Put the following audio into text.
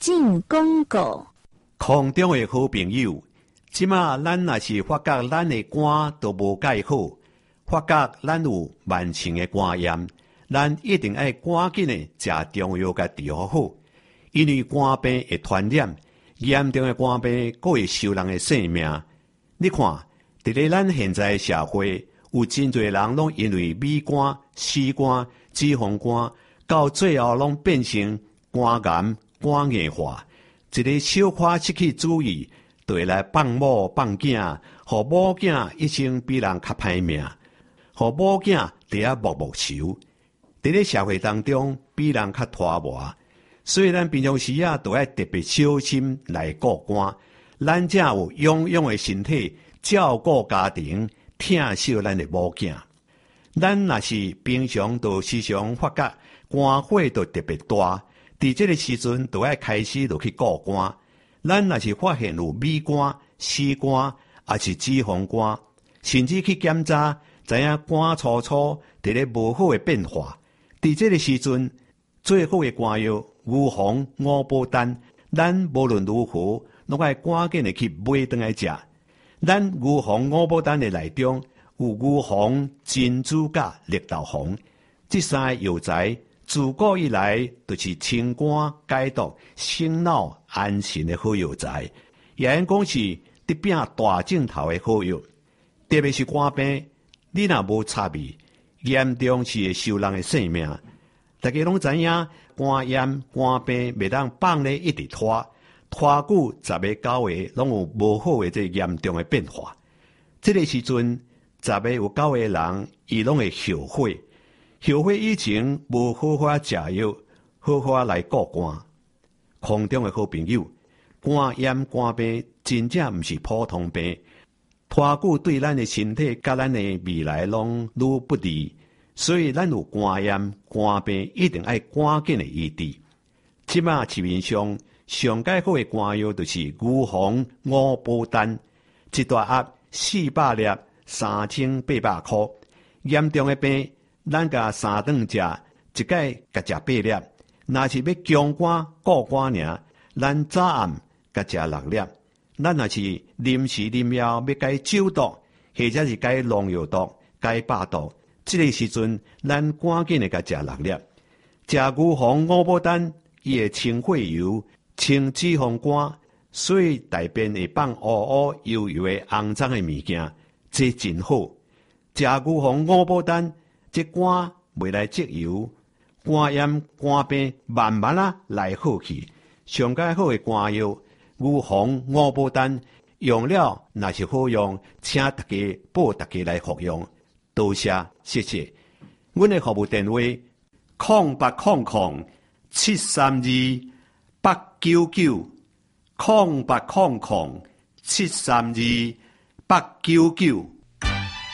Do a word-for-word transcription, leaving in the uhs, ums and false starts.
进广告。 空中的好朋友，即马咱若是发觉咱的肝都无介好，发觉咱有慢性的肝炎，咱一定要赶紧的食中药甲治疗好，因为肝病会传染，严重的肝病佫会收人的性命。你看，伫咧咱现在社会，有真侪人拢因为米肝、食肝、脂肪肝，到最后拢变成肝癌、肝硬化。一个小可失去主意，就会来放某放囝，互某囝一生比人较歹命，互某囝伫遐默默愁。伫咧社会当中，比人较拖磨，所以咱平常时啊，都要特别小心来顾肝。咱才有养养的身体，照顾家庭，疼惜咱的某囝。咱若是平常都时常发觉肝火都特别大，伫这个时阵都要开始就去顾肝。咱若是发现有米肝、食肝，也是脂肪肝，甚至去检查，知影肝粗粗伫咧无好的变化。伫这个时阵，最好的肝药牛黄、五宝丹，咱无论如何，拢爱赶紧的去买回来食。咱牛黄、五宝丹的内中有牛黄、珍珠甲绿豆黄，这三个药材自古以来就是清肝解毒、醒脑安神的好药材，也因讲是得病大镜头的好药。特别是肝病，你若无插味，严重是会收人的性命。大家拢知影，肝炎、肝病袂当放咧一直拖，拖久十个九个拢有无好的这严重的变化。这个时阵，十个有九个人，伊拢会后悔。后悔以前无好好食药，好好来顾肝。空中的好朋友，肝炎、肝病真正毋是普通病，拖久对咱的身体甲咱的未来拢愈不利。所以，咱有肝炎、肝病，一定要赶紧的医治。即马市面上上解好的肝药，就是牛黄、五宝丹，一大盒四百粒，三千八百块。严重的病，咱甲三顿食，一解甲食八粒。若是要强肝固肝尔，咱早暗甲食六粒。咱若是临时临要要解酒毒，或者是解农药毒、解百毒。这个时阵，咱赶紧的甲食六粒，食牛黄、五宝丹，伊会清血油、清脂肪肝，所以大便会放乌乌油油的肮脏的物件，这真好。食牛黄、五宝丹，这肝袂来积油，肝炎、肝病慢慢啊来好去。上解好的肝药，牛黄、五宝丹，用了若是好用，请大家报大家来服用。多谢，谢谢。阮的服务电话：空八空空七三二八九九，空八空空七三二八九九。